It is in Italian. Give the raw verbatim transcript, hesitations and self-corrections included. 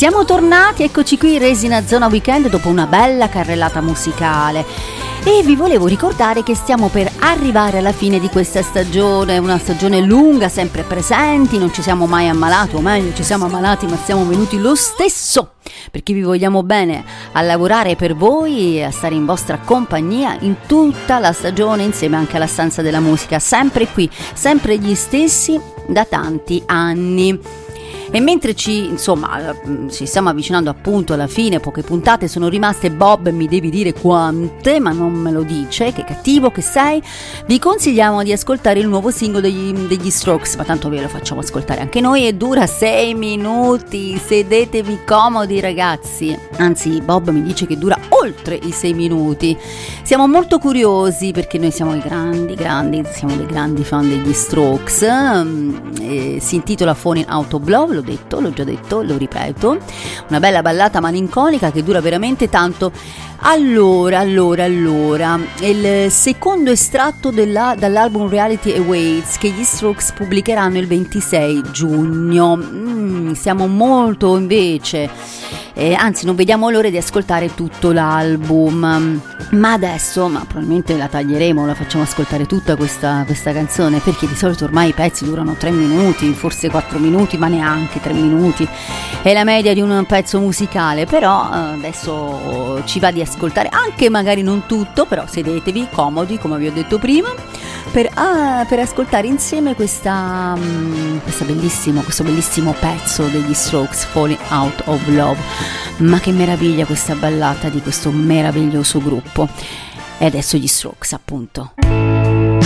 Siamo tornati, eccoci qui resi in Zona Weekend dopo una bella carrellata musicale. E vi volevo ricordare che stiamo per arrivare alla fine di questa stagione, una stagione lunga, sempre presenti, non ci siamo mai ammalati, o meglio ci siamo ammalati ma siamo venuti lo stesso, perché vi vogliamo bene a lavorare per voi e a stare in vostra compagnia in tutta la stagione, insieme anche alla Stanza della Musica, sempre qui, sempre gli stessi da tanti anni. E mentre ci, insomma, ci stiamo avvicinando appunto alla fine, poche puntate sono rimaste. Bob mi devi dire quante, ma non me lo dice, che cattivo che sei. Vi consigliamo di ascoltare il nuovo singolo degli, degli Strokes, ma tanto ve lo facciamo ascoltare anche noi e dura sei minuti, sedetevi comodi ragazzi. Anzi, Bob mi dice che dura oltre i sei minuti. Siamo molto curiosi perché noi siamo i grandi, grandi, siamo dei grandi fan degli Strokes. E si intitola Falling Out of Love, l'ho detto, l'ho già detto, lo ripeto, una bella ballata malinconica che dura veramente tanto. Allora, allora, allora, il secondo estratto della, dall'album Reality Awaits che gli Strokes pubblicheranno il ventisei giugno. Mm, siamo molto invece, eh, anzi non vediamo l'ora di ascoltare tutto l'album, ma adesso, ma probabilmente la taglieremo, la facciamo ascoltare tutta questa, questa canzone, perché di solito ormai i pezzi durano tre minuti, forse quattro minuti, ma neanche tre minuti, è la media di un pezzo musicale, però eh, adesso ci va di ascoltare anche magari non tutto, però sedetevi comodi come vi ho detto prima per, ah, per ascoltare insieme questa, um, questa bellissimo, questo bellissimo pezzo degli Strokes, Falling Out of Love. Ma che meraviglia questa ballata di questo meraviglioso gruppo. E adesso gli Strokes appunto.